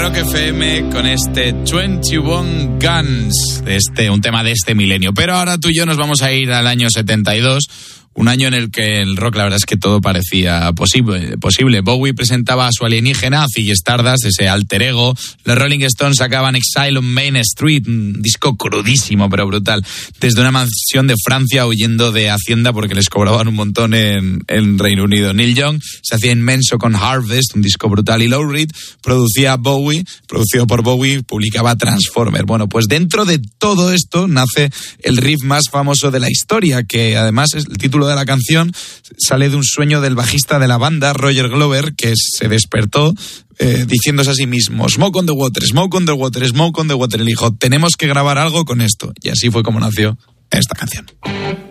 Rock FM con este 21 Guns, un tema de este milenio. Pero ahora tú y yo nos vamos a ir al año 72, un año en el que el rock, la verdad es que todo parecía posible. Bowie presentaba a su alienígena, Ziggy Stardust, ese alter ego. Los Rolling Stones sacaban Exile on Main Street, un disco crudísimo pero brutal, desde una mansión de Francia, huyendo de Hacienda porque les cobraban un montón en Reino Unido. Neil Young se hacía inmenso con Harvest, un disco brutal, y Lou Reed producido por Bowie, publicaba Transformer. Bueno, pues dentro de todo esto nace el riff más famoso de la historia, que además es el título de la canción, sale de un sueño del bajista de la banda, Roger Glover, que se despertó diciéndose a sí mismo: Smoke on the water, smoke on the water, smoke on the water. Y dijo: tenemos que grabar algo con esto. Y así fue como nació esta canción.